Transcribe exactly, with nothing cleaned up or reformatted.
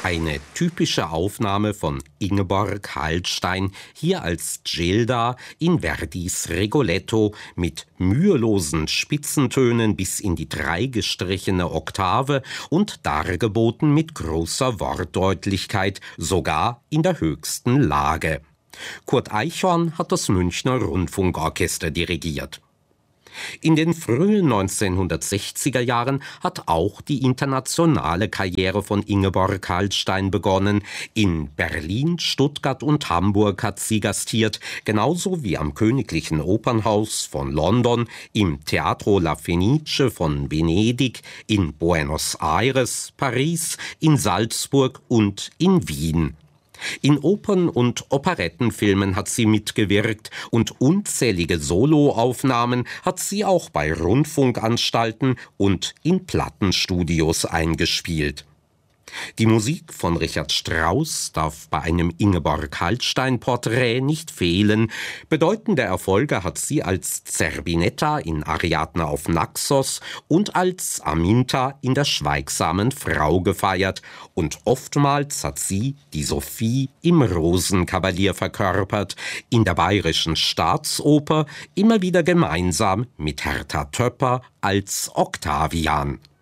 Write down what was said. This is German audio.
Eine typische Aufnahme von Ingeborg Hallstein, hier als Gilda in Verdis Rigoletto, mit mühelosen Spitzentönen bis in die dreigestrichene Oktave und dargeboten mit großer Wortdeutlichkeit, sogar in der höchsten Lage. Kurt Eichhorn hat das Münchner Rundfunkorchester dirigiert. In den frühen neunzehnhundertsechziger Jahren hat auch die internationale Karriere von Ingeborg Hallstein begonnen. In Berlin, Stuttgart und Hamburg hat sie gastiert, genauso wie am Königlichen Opernhaus von London, im Teatro La Fenice von Venedig, in Buenos Aires, Paris, in Salzburg und in Wien. In Opern- und Operettenfilmen hat sie mitgewirkt und unzählige Soloaufnahmen hat sie auch bei Rundfunkanstalten und in Plattenstudios eingespielt. Die Musik von Richard Strauss darf bei einem Ingeborg Hallstein-Porträt nicht fehlen. Bedeutende Erfolge hat sie als Zerbinetta in Ariadne auf Naxos und als Aminta in Der schweigsamen Frau gefeiert. Und oftmals hat sie die Sophie im Rosenkavalier verkörpert, in der Bayerischen Staatsoper immer wieder gemeinsam mit Hertha Töpper als Octavian.